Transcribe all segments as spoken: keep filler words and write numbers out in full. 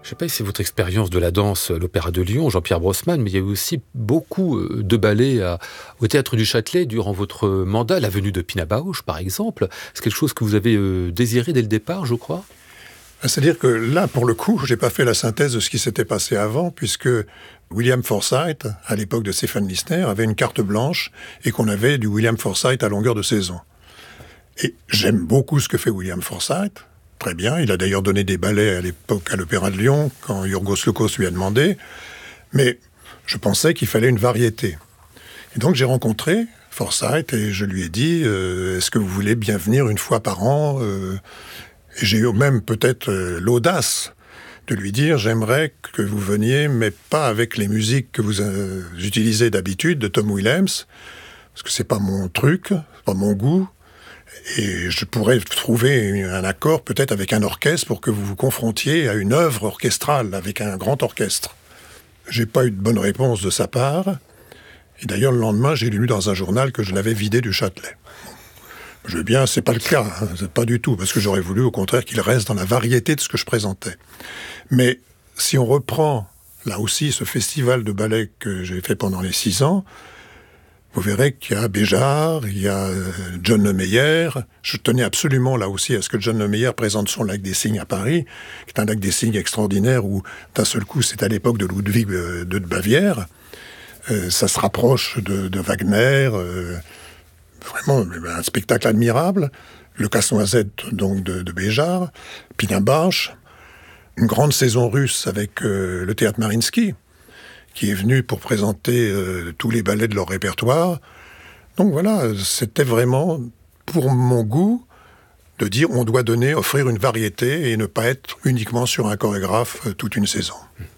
Je ne sais pas si c'est votre expérience de la danse, l'Opéra de Lyon, Jean-Pierre Brossman, mais il y a eu aussi beaucoup de ballets à, au Théâtre du Châtelet durant votre mandat. La venue de Pina Bausch, par exemple, c'est quelque chose que vous avez euh, désiré dès le départ, je crois. C'est-à-dire que là, pour le coup, je n'ai pas fait la synthèse de ce qui s'était passé avant, puisque William Forsythe, à l'époque de Stéphane Listner, avait une carte blanche et qu'on avait du William Forsythe à longueur de saison. Et j'aime beaucoup ce que fait William Forsythe. Très bien. Il a d'ailleurs donné des ballets à l'époque à l'Opéra de Lyon, quand Yorgos Lokos lui a demandé. Mais je pensais qu'il fallait une variété. Et donc j'ai rencontré Forsythe et je lui ai dit euh, « Est-ce que vous voulez bien venir une fois par an euh, ?» Et j'ai eu même peut-être euh, l'audace de lui dire « J'aimerais que vous veniez, mais pas avec les musiques que vous euh, utilisez d'habitude, de Tom Williams, parce que c'est pas mon truc, c'est pas mon goût. » Et je pourrais trouver un accord peut-être avec un orchestre pour que vous vous confrontiez à une œuvre orchestrale avec un grand orchestre. J'ai pas eu de bonne réponse de sa part. Et d'ailleurs, le lendemain, j'ai lu dans un journal que je l'avais vidé du Châtelet. Je veux bien, c'est pas le cas, hein, c'est pas du tout, parce que j'aurais voulu au contraire qu'il reste dans la variété de ce que je présentais. Mais si on reprend, là aussi, ce festival de ballet que j'ai fait pendant les six ans, vous verrez qu'il y a Béjart, il y a John Lemeyer. Je tenais absolument là aussi à ce que John Lemeyer présente son Lac des Cygnes à Paris, qui est un lac des Cygnes extraordinaire où, d'un seul coup, c'est à l'époque de Ludwig deux de Bavière. Euh, ça se rapproche de, de Wagner. Euh, vraiment, un spectacle admirable. Le Casse-Noisette, donc, de, de Béjart. Pina Bausch. Une grande saison russe avec euh, le Théâtre Mariinsky, qui est venu pour présenter euh, tous les ballets de leur répertoire. Donc voilà, c'était vraiment, pour mon goût, de dire on doit donner, offrir une variété et ne pas être uniquement sur un chorégraphe euh, toute une saison.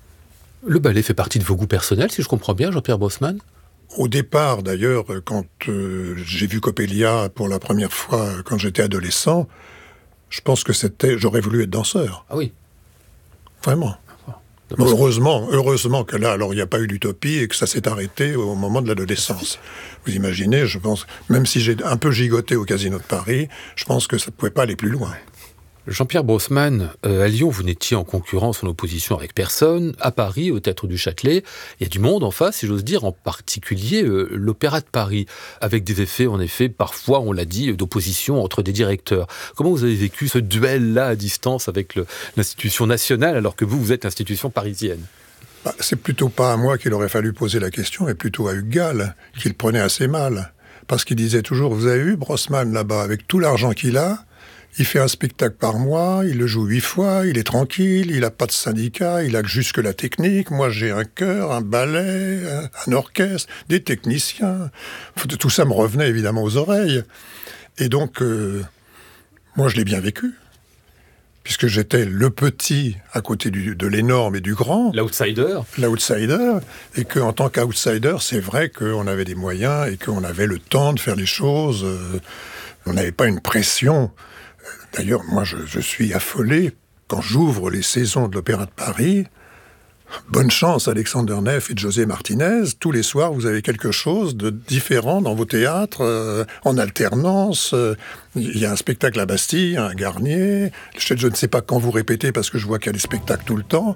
Le ballet fait partie de vos goûts personnels, si je comprends bien, Jean-Pierre Brossman ? Au départ, d'ailleurs, quand euh, j'ai vu Coppelia pour la première fois, quand j'étais adolescent, je pense que c'était, j'aurais voulu être danseur. Ah oui. Vraiment. Heureusement, heureusement que là, alors il n'y a pas eu d'utopie et que ça s'est arrêté au moment de l'adolescence. Vous imaginez, je pense, même si j'ai un peu gigoté au Casino de Paris, je pense que ça ne pouvait pas aller plus loin. Jean-Pierre Brossman, euh, à Lyon, vous n'étiez en concurrence, en opposition avec personne. À Paris, au Théâtre du Châtelet, il y a du monde en face, si j'ose dire, en particulier euh, l'Opéra de Paris, avec des effets, en effet, parfois, on l'a dit, d'opposition entre des directeurs. Comment vous avez vécu ce duel-là à distance avec le, l'institution nationale, alors que vous, vous êtes l'institution parisienne ? Bah, c'est plutôt pas à moi qu'il aurait fallu poser la question, mais plutôt à Hugues Gall, qui le prenait assez mal. Parce qu'il disait toujours, vous avez vu Brossman là-bas, avec tout l'argent qu'il a, il fait un spectacle par mois, il le joue huit fois, il est tranquille, il n'a pas de syndicat, il a juste que la technique. Moi, j'ai un chœur, un ballet, un, un orchestre, des techniciens. Tout ça me revenait évidemment aux oreilles. Et donc, euh, moi, je l'ai bien vécu. Puisque j'étais le petit à côté du, de l'énorme et du grand. L'outsider. L'outsider. Et qu'en tant qu'outsider, c'est vrai qu'on avait des moyens et qu'on avait le temps de faire les choses. Euh, on n'avait pas une pression. D'ailleurs, moi, je, je suis affolé quand j'ouvre les saisons de l'Opéra de Paris. Bonne chance, Alexander Neff et José Martinez. Tous les soirs, vous avez quelque chose de différent dans vos théâtres, euh, en alternance. Euh, il y a un spectacle à Bastille, un Garnier. Je, je ne sais pas quand vous répétez, parce que je vois qu'il y a des spectacles tout le temps.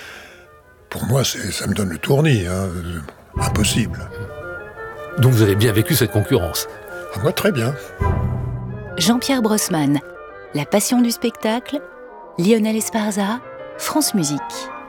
Pour moi, c'est, ça me donne le tournis. Hein. Impossible. Donc vous avez bien vécu cette concurrence ? Ah, moi, très bien. Jean-Pierre Brossman, La passion du spectacle, Lionel Esparza, France Musique.